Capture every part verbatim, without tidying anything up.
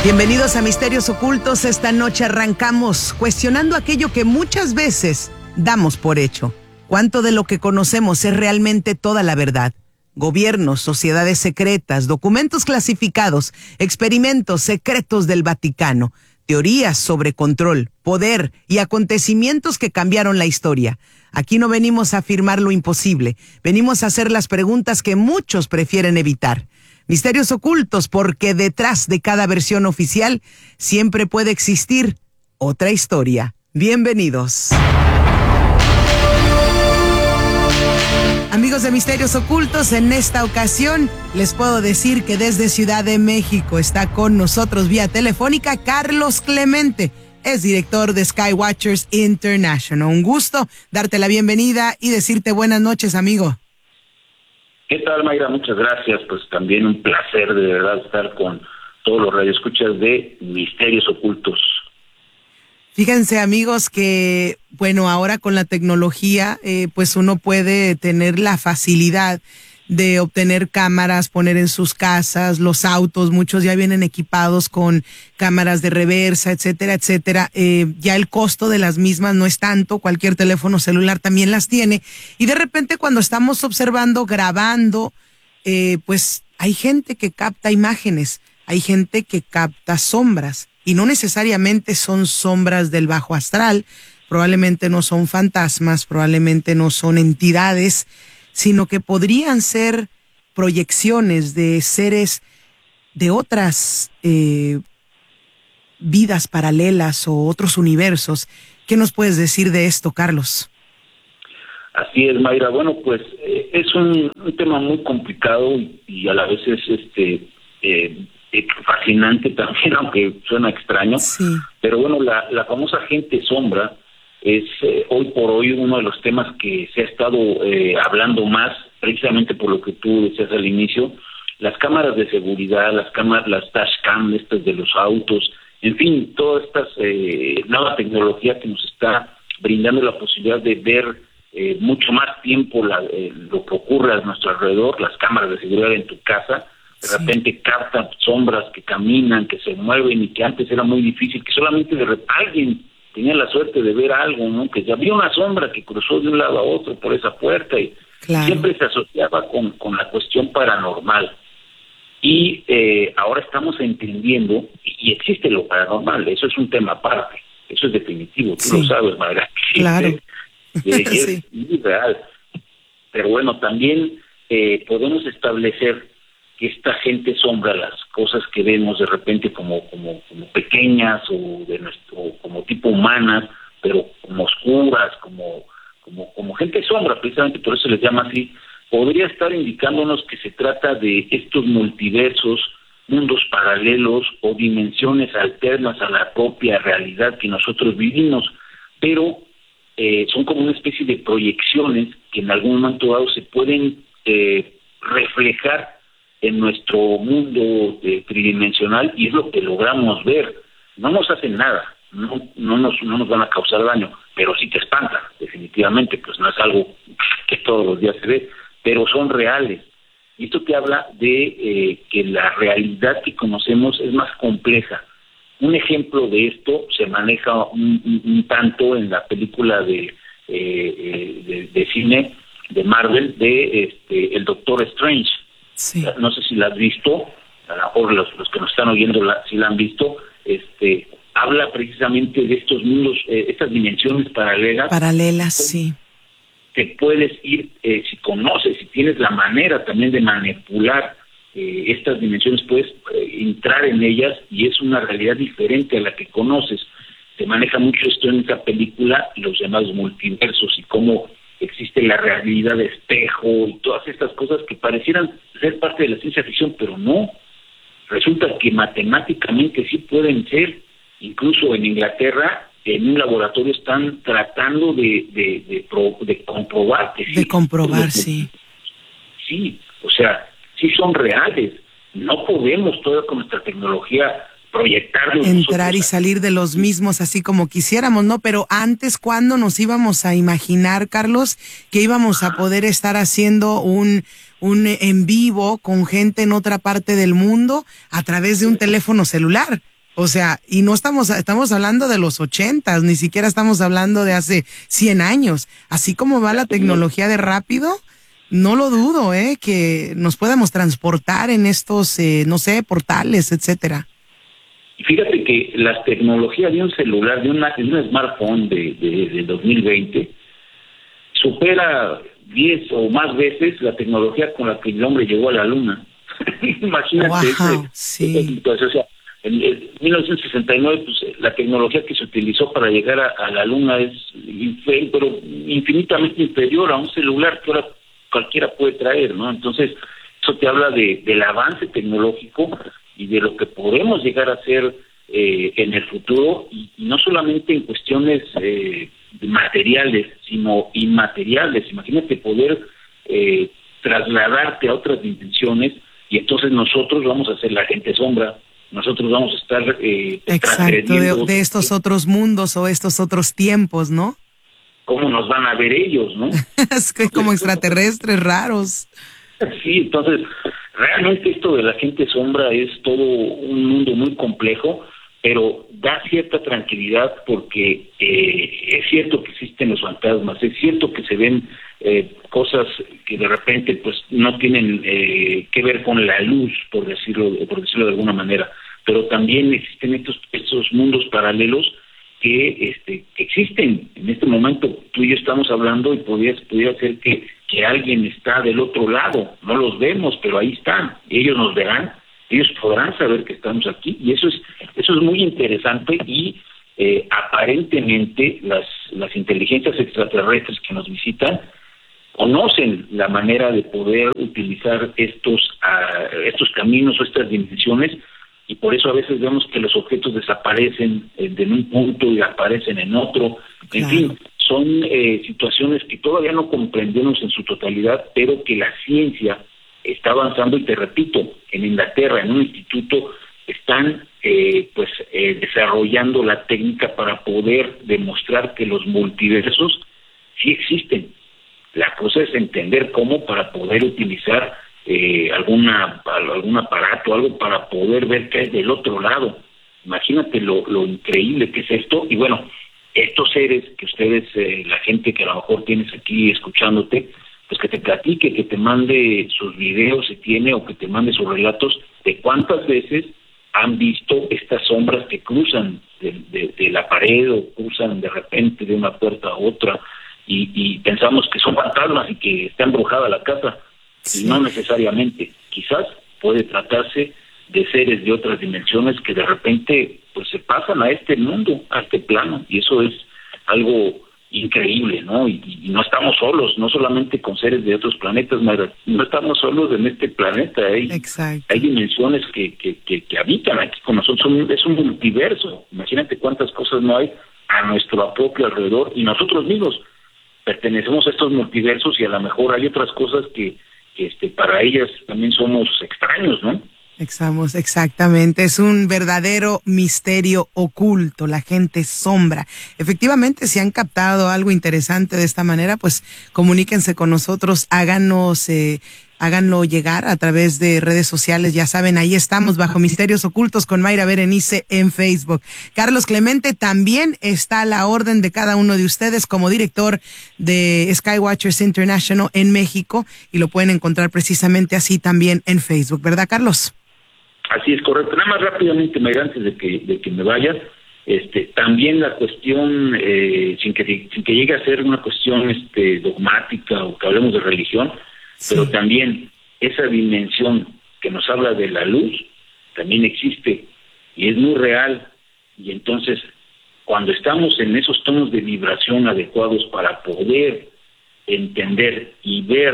Bienvenidos a Misterios Ocultos. Esta noche arrancamos cuestionando aquello que muchas veces damos por hecho. ¿Cuánto de lo que conocemos es realmente toda la verdad? Gobiernos, sociedades secretas, documentos clasificados, experimentos secretos del Vaticano, teorías sobre control, poder y acontecimientos que cambiaron la historia. Aquí no venimos a afirmar lo imposible, venimos a hacer las preguntas que muchos prefieren evitar. Misterios Ocultos, porque detrás de cada versión oficial siempre puede existir otra historia. Bienvenidos. Amigos de Misterios Ocultos, en esta ocasión les puedo decir que desde Ciudad de México está con nosotros vía telefónica Carlos Clemente, es director de Skywatchers International. Un gusto darte la bienvenida y decirte buenas noches, amigo. ¿Qué tal, Mayra? Muchas gracias. Pues también un placer de verdad estar con todos los radioescuchas de Misterios Ocultos. Fíjense, amigos, que bueno, ahora con la tecnología, eh, pues uno puede tener la facilidad de obtener cámaras, poner en sus casas, los autos, muchos ya vienen equipados con cámaras de reversa, etcétera, etcétera. Eh, ya el costo de las mismas no es tanto, cualquier teléfono celular también las tiene. Y de repente cuando estamos observando, grabando, eh, pues hay gente que capta imágenes, hay gente que capta sombras. Y no necesariamente son sombras del bajo astral, probablemente no son fantasmas, probablemente no son entidades, sino que podrían ser proyecciones de seres de otras eh, vidas paralelas o otros universos. ¿Qué nos puedes decir de esto, Carlos? Así es, Mayra. Bueno, pues eh, es un, un tema muy complicado y, y a la vez es este eh, fascinante también, aunque suena extraño. Sí. Pero bueno, la, la famosa gente sombra es eh, hoy por hoy uno de los temas que se ha estado eh, hablando más, precisamente por lo que tú decías al inicio, las cámaras de seguridad, las cámaras, las dashcam estas de los autos, en fin, toda esta eh, nueva tecnología que nos está brindando la posibilidad de ver eh, mucho más tiempo la, eh, lo que ocurre a nuestro alrededor, las cámaras de seguridad en tu casa, de Sí. repente captan sombras que caminan, que se mueven y que antes era muy difícil, que solamente de repente alguien tenía la suerte de ver algo, ¿no? Que ya había una sombra que cruzó de un lado a otro por esa puerta y Claro. siempre se asociaba con, con la cuestión paranormal. Y eh, ahora estamos entendiendo, y, y existe lo paranormal, eso es un tema aparte, eso es definitivo, tú Sí. lo sabes, Mayra. Claro. Eh, eh, es Sí. muy real. Pero bueno, también eh, podemos establecer que esta gente sombra, las cosas que vemos de repente como como, como pequeñas o de nuestro como tipo humanas, pero como oscuras, como como como gente sombra, precisamente por eso se les llama así, podría estar indicándonos que se trata de estos multiversos, mundos paralelos o dimensiones alternas a la propia realidad que nosotros vivimos, pero eh, son como una especie de proyecciones que en algún momento dado se pueden eh, reflejar en nuestro mundo eh, tridimensional, y es lo que logramos ver. No nos hacen nada, no no nos no nos van a causar daño, pero sí te espantan, definitivamente, pues no es algo que todos los días se ve, pero son reales. Y esto te habla de eh, que la realidad que conocemos es más compleja. Un ejemplo de esto se maneja un, un, un tanto en la película de, eh, eh, de, de cine de Marvel, de este, el Doctor Strange. Sí. No sé si la has visto, a lo mejor los, los que nos están oyendo la, si la han visto, este, habla precisamente de estos mundos, eh, estas dimensiones paralelas. Paralelas, sí. Te puedes ir, eh, si conoces, si tienes la manera también de manipular eh, estas dimensiones, puedes eh, entrar en ellas y es una realidad diferente a la que conoces. Se maneja mucho esto en esa película, los llamados multiversos y cómo existe la realidad de espejo y todas estas cosas que parecieran ser parte de la ciencia ficción, pero no. Resulta que matemáticamente sí pueden ser. Incluso en Inglaterra, en un laboratorio están tratando de de, de, pro, de comprobar que sí. De comprobar, sí. Sí, o sea, sí son reales. No podemos todavía con nuestra tecnología proyectarnos. Entrar y salir de los mismos así como quisiéramos, ¿no? Pero antes, ¿cuándo nos íbamos a imaginar, Carlos, que íbamos a poder estar haciendo un, un en vivo con gente en otra parte del mundo a través de un teléfono celular? O sea, y no estamos, estamos hablando de los ochentas, ni siquiera estamos hablando de hace cien años. Así como va la tecnología de rápido, no lo dudo, ¿eh? Que nos podamos transportar en estos, eh, no sé, portales, etcétera. Fíjate que la tecnología de un celular, de, una, de un smartphone de, de, de dos mil veinte, supera diez o más veces la tecnología con la que el hombre llegó a la luna. Imagínate wow, ese, sí. esa situación. O sea, en, en mil novecientos sesenta y nueve, pues, la tecnología que se utilizó para llegar a, a la luna es infe- pero infinitamente inferior a un celular que ahora cualquiera puede traer, ¿no? Entonces, eso te habla de del avance tecnológico y de lo que podemos llegar a hacer eh, en el futuro, y, y no solamente en cuestiones eh, materiales, sino inmateriales. Imagínate poder eh, trasladarte a otras dimensiones, y entonces nosotros vamos a ser la gente sombra, nosotros vamos a estar eh, exacto, de, de estos otros mundos o estos otros tiempos, ¿no? ¿Cómo nos van a ver ellos, no? Es que como extraterrestres raros. Sí, entonces, realmente esto de la gente sombra es todo un mundo muy complejo, pero da cierta tranquilidad porque eh, es cierto que existen los fantasmas, es cierto que se ven eh, cosas que de repente pues no tienen eh, que ver con la luz, por decirlo, por decirlo de alguna manera, pero también existen estos, estos mundos paralelos que este que existen. En este momento tú y yo estamos hablando y podría, podría ser que, que alguien está del otro lado, no los vemos, pero ahí están, ellos nos verán, ellos podrán saber que estamos aquí, y eso es eso es muy interesante. Y eh, aparentemente las las inteligencias extraterrestres que nos visitan conocen la manera de poder utilizar estos uh, estos caminos o estas dimensiones, y por eso a veces vemos que los objetos desaparecen eh, en un punto y aparecen en otro. En claro. fin, son eh, situaciones que todavía no comprendemos en su totalidad, pero que la ciencia está avanzando. Y te repito, en Inglaterra, en un instituto, están eh, pues eh, desarrollando la técnica para poder demostrar que los multiversos sí existen. La cosa es entender cómo, para poder utilizar Eh, alguna algún aparato, algo para poder ver qué hay del otro lado. Imagínate lo, lo increíble que es esto. Y bueno, estos seres que ustedes, eh, la gente que a lo mejor tienes aquí escuchándote, pues que te platique, que te mande sus videos si tiene, o que te mande sus relatos de cuántas veces han visto estas sombras que cruzan de, de, de la pared, o cruzan de repente de una puerta a otra, y, y pensamos que son fantasmas y que está embrujada la casa. Sí. Y no necesariamente, quizás puede tratarse de seres de otras dimensiones que de repente pues se pasan a este mundo, a este plano, y eso es algo increíble, ¿no? Y, y no estamos solos, no solamente con seres de otros planetas, Mayra, no estamos solos en este planeta, hay, hay dimensiones que, que, que, que habitan aquí con nosotros, son, es un multiverso. Imagínate cuántas cosas no hay a nuestro propio alrededor, y nosotros mismos pertenecemos a estos multiversos, y a lo mejor hay otras cosas que Este, para ellas también somos extraños, ¿no? Estamos, exactamente, es un verdadero misterio oculto, la gente sombra. Efectivamente, si han captado algo interesante de esta manera, pues comuníquense con nosotros, háganos, eh, háganlo llegar a través de redes sociales. Ya saben, ahí estamos bajo Misterios Ocultos con Mayra Berenice en Facebook. Carlos Clemente también está a la orden de cada uno de ustedes como director de Skywatchers International en México, y lo pueden encontrar precisamente así también en Facebook, ¿verdad, Carlos? Así es, correcto. Nada más rápidamente, Mayra, antes de que, de que me vaya, este, también la cuestión, eh, sin que sin que llegue a ser una cuestión este, dogmática, o que hablemos de religión, sí, pero también esa dimensión que nos habla de la luz también existe y es muy real. Y entonces, cuando estamos en esos tonos de vibración adecuados para poder entender y ver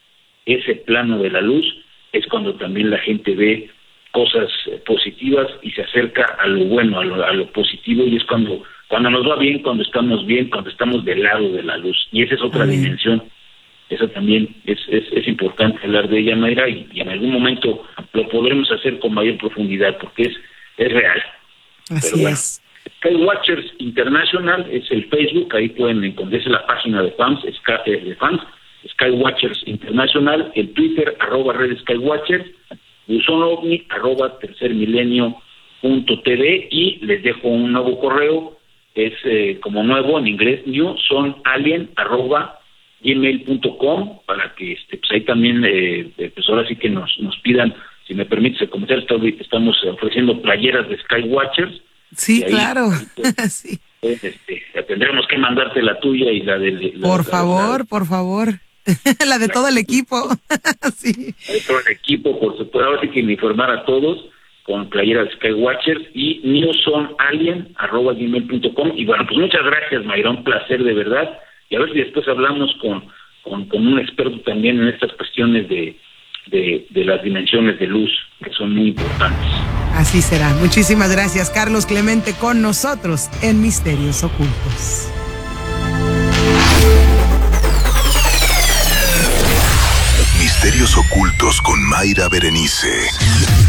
ese plano de la luz, es cuando también la gente ve cosas positivas y se acerca a lo bueno, a lo, a lo positivo, y es cuando cuando nos va bien, cuando estamos bien, cuando estamos del lado de la luz. Y esa es otra Amén. dimensión. Eso también es, es, es importante hablar de ella, Mayra, y, y en algún momento lo podremos hacer con mayor profundidad, porque es, es real. Así Pero bueno, es. Skywatchers International es el Facebook, ahí pueden encontrarse la página de fans, de fans, Skywatchers International, el Twitter, arroba red Skywatchers, buzón ovni, arroba tercer milenio punto t v, y les dejo un nuevo correo, es eh, como nuevo en inglés, newsonalien arroba gmail punto com, para que este, pues ahí también, eh, pues ahora sí que nos, nos pidan, si me permites el comentario, estamos ofreciendo playeras de Skywatchers. Sí, ahí, claro. Pues, sí. Pues, este, tendremos que mandarte la tuya y la de... La, por la, favor, la, por favor. la de la, todo el equipo. sí. La de todo el equipo, por supuesto. Ahora sí que me informar a todos con playera de Skywatchers y newsonalien arroba gmail punto com. Y bueno, pues muchas gracias, Mayra, un placer de verdad. Y a ver si después hablamos con, con, con un experto también en estas cuestiones de, de, de las dimensiones de luz, que son muy importantes. Así será. Muchísimas gracias, Carlos Clemente, con nosotros en Misterios Ocultos. Misterios Ocultos con Mayra Berenice.